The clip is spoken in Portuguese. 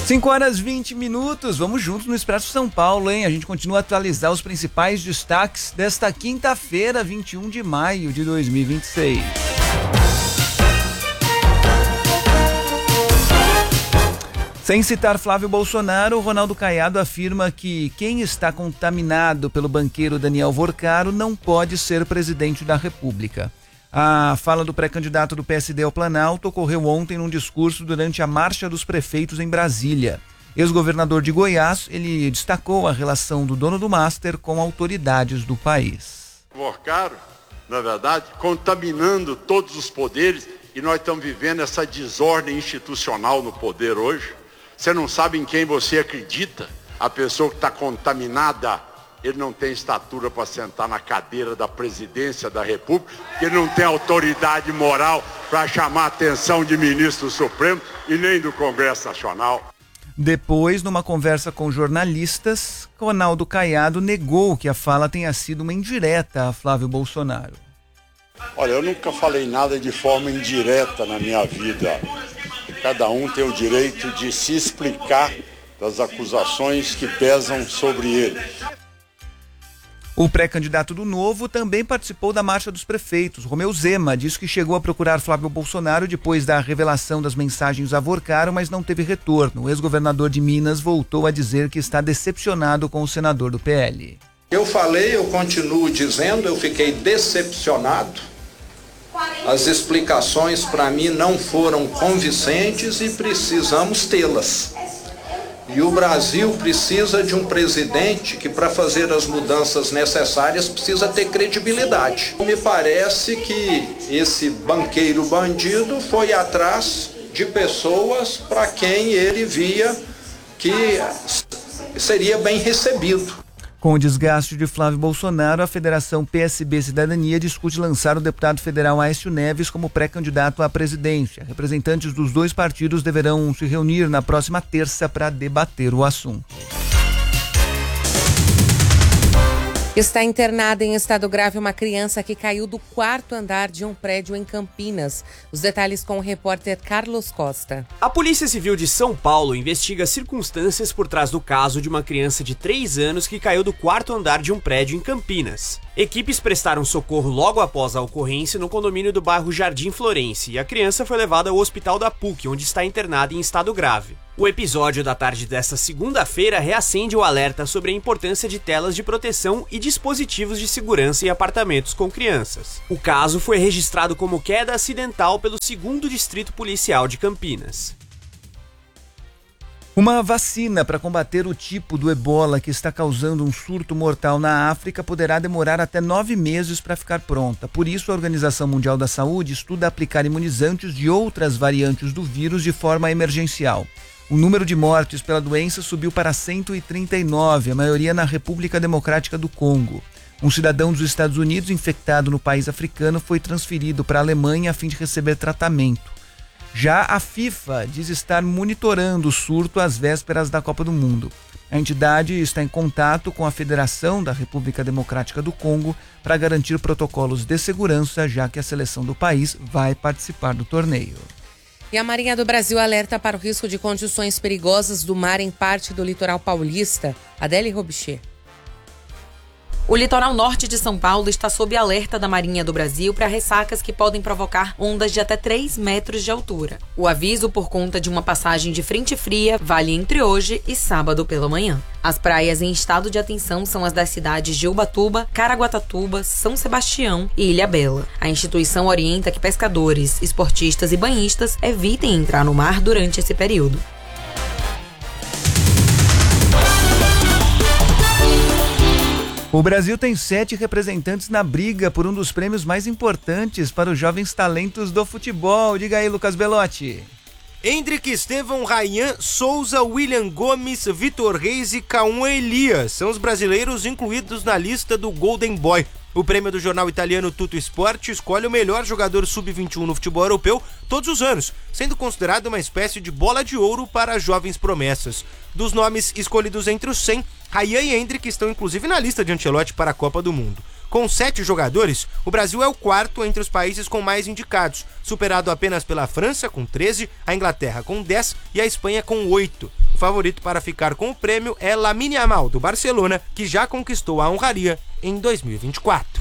5h20, vamos juntos no Expresso São Paulo, hein? A gente continua a atualizar os principais destaques desta quinta-feira, 21 de maio de 2026. Sem citar Flávio Bolsonaro, Ronaldo Caiado afirma que quem está contaminado pelo banqueiro Daniel Vorcaro não pode ser presidente da República. A fala do pré-candidato do PSD ao Planalto ocorreu ontem num discurso durante a Marcha dos Prefeitos em Brasília. Ex-governador de Goiás, ele destacou a relação do dono do Master com autoridades do país. Vorcaro, na verdade, contaminando todos os poderes, e nós estamos vivendo essa desordem institucional no poder hoje. Você não sabe em quem você acredita. A pessoa que está contaminada, ele não tem estatura para sentar na cadeira da presidência da República, ele não tem autoridade moral para chamar a atenção de ministro do Supremo e nem do Congresso Nacional. Depois, numa conversa com jornalistas, Ronaldo Caiado negou que a fala tenha sido uma indireta a Flávio Bolsonaro. Olha, eu nunca falei nada de forma indireta na minha vida. Cada um tem o direito de se explicar das acusações que pesam sobre ele. O pré-candidato do Novo também participou da Marcha dos Prefeitos. Romeu Zema disse que chegou a procurar Flávio Bolsonaro depois da revelação das mensagens a Vorcaro, mas não teve retorno. O ex-governador de Minas voltou a dizer que está decepcionado com o senador do PL. Eu falei, eu continuo dizendo, eu fiquei decepcionado. As explicações para mim não foram convincentes e precisamos tê-las. E o Brasil precisa de um presidente que, para fazer as mudanças necessárias, precisa ter credibilidade. Me parece que esse banqueiro bandido foi atrás de pessoas para quem ele via que seria bem recebido. Com o desgaste de Flávio Bolsonaro, a Federação PSB Cidadania discute lançar o deputado federal Aécio Neves como pré-candidato à presidência. Representantes dos dois partidos deverão se reunir na próxima terça para debater o assunto. Está internada em estado grave uma criança que caiu do 4º andar de um prédio em Campinas. Os detalhes com o repórter Carlos Costa. A Polícia Civil de São Paulo investiga circunstâncias por trás do caso de uma criança de 3 anos que caiu do 4º andar de um prédio em Campinas. Equipes prestaram socorro logo após a ocorrência no condomínio do bairro Jardim Florense e a criança foi levada ao hospital da PUC, onde está internada em estado grave. O episódio da tarde desta segunda-feira reacende o alerta sobre a importância de telas de proteção e dispositivos de segurança em apartamentos com crianças. O caso foi registrado como queda acidental pelo 2º Distrito Policial de Campinas. Uma vacina para combater o tipo do ebola que está causando um surto mortal na África poderá demorar até 9 meses para ficar pronta. Por isso, a Organização Mundial da Saúde estuda aplicar imunizantes de outras variantes do vírus de forma emergencial. O número de mortes pela doença subiu para 139, a maioria na República Democrática do Congo. Um cidadão dos Estados Unidos infectado no país africano foi transferido para a Alemanha a fim de receber tratamento. Já a FIFA diz estar monitorando o surto às vésperas da Copa do Mundo. A entidade está em contato com a Federação da República Democrática do Congo para garantir protocolos de segurança, já que a seleção do país vai participar do torneio. E a Marinha do Brasil alerta para o risco de condições perigosas do mar em parte do litoral paulista. Adélia Robichê. O litoral norte de São Paulo está sob alerta da Marinha do Brasil para ressacas que podem provocar ondas de até 3 metros de altura. O aviso, por conta de uma passagem de frente fria, vale entre hoje e sábado pela manhã. As praias em estado de atenção são as das cidades de Ubatuba, Caraguatatuba, São Sebastião e Ilhabela. A instituição orienta que pescadores, esportistas e banhistas evitem entrar no mar durante esse período. O Brasil tem 7 representantes na briga por um dos prêmios mais importantes para os jovens talentos do futebol. Diga aí, Lucas Belotti. Hendrick, Estevão, Ryan, Souza, William Gomes, Vitor Reis e Cauã Elias são os brasileiros incluídos na lista do Golden Boy. O prêmio do jornal italiano Tutto Sport escolhe o melhor jogador sub-21 no futebol europeu todos os anos, sendo considerado uma espécie de bola de ouro para jovens promessas. Dos nomes escolhidos entre os 100, Ryan e Hendrick estão inclusive na lista de Ancelotti para a Copa do Mundo. Com 7 jogadores, o Brasil é o 4º entre os países com mais indicados, superado apenas pela França com 13, a Inglaterra com 10 e a Espanha com 8. O favorito para ficar com o prêmio é Lamine Yamal, do Barcelona, que já conquistou a honraria em 2024.